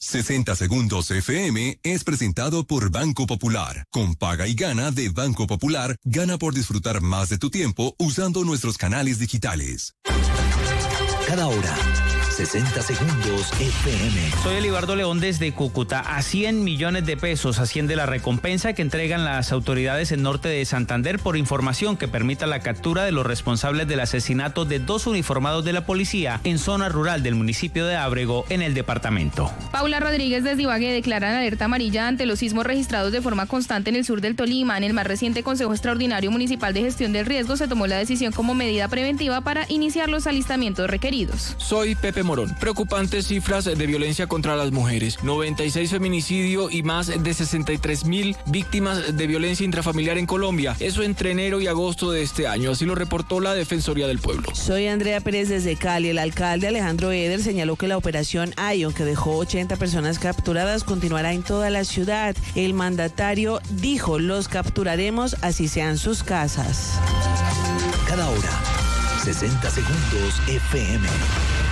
60 Segundos FM es presentado por Banco Popular. Con Paga y Gana de Banco Popular, gana por disfrutar más de tu tiempo usando nuestros canales digitales. Cada hora, 60 Segundos FM. Soy Elibardo León desde Cúcuta. A 100 millones de pesos asciende la recompensa que entregan las autoridades en norte de Santander por información que permita la captura de los responsables del asesinato de 2 uniformados de la policía en zona rural del municipio de Ábrego, en el departamento. Paula Rodríguez desde Ibagué declara alerta amarilla ante los sismos registrados de forma constante en el sur del Tolima. En el más reciente Consejo Extraordinario Municipal de Gestión del Riesgo se tomó la decisión como medida preventiva para iniciar los alistamientos requeridos. Soy Pepe Morón. Preocupantes cifras de violencia contra las mujeres. 96 feminicidios y más de 63.000 víctimas de violencia intrafamiliar en Colombia. Eso entre enero y agosto de este año. Así lo reportó la Defensoría del Pueblo. Soy Andrea Pérez desde Cali. El alcalde Alejandro Eder señaló que la operación Ion, que dejó 80 personas capturadas, continuará en toda la ciudad. El mandatario dijo: los capturaremos así sean sus casas. Cada hora, 60 Segundos FM.